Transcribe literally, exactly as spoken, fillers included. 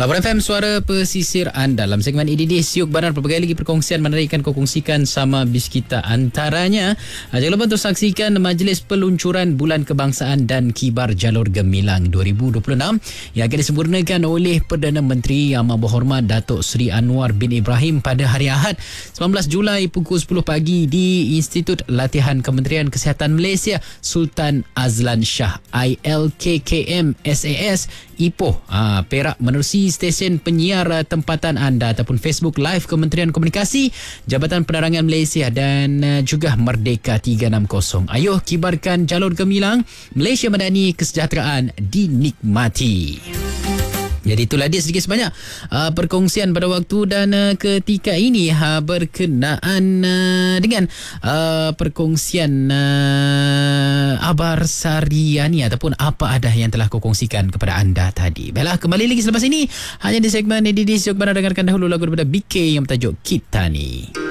Laporan F M Suara Pesisir anda dalam segmen E D D Siuk Banar, pelbagai lagi perkongsian menarik kau kongsikan sama bis kita. Antaranya, jangan lupa untuk saksikan Majlis Peluncuran Bulan Kebangsaan dan Kibar Jalur Gemilang dua ribu dua puluh enam yang akan disempurnakan oleh Perdana Menteri Yang Berhormat Datuk Seri Anwar bin Ibrahim pada hari Ahad sembilan belas Julai pukul sepuluh pagi di Institut Latihan Kementerian Kesihatan Malaysia Sultan Azlan Shah I L K K M S A S Ipoh ha, Perak, menerusi stesen penyiar tempatan anda ataupun Facebook Live Kementerian Komunikasi, Jabatan Penerangan Malaysia dan uh, juga Merdeka tiga enam kosong. Ayuh kibarkan jalur gemilang, Malaysia Madani, kesejahteraan dinikmati. Jadi itulah dia sedikit sebanyak uh, perkongsian pada waktu dan uh, ketika ini uh, berkenaan uh, dengan uh, perkongsian uh, Abar Sariani ataupun apa ada yang telah kau kongsikan kepada anda tadi. Baiklah, kembali lagi selepas ini hanya di segmen E D D Siok Banar. Dengarkan dahulu lagu daripada B K yang bertajuk Kita Ni.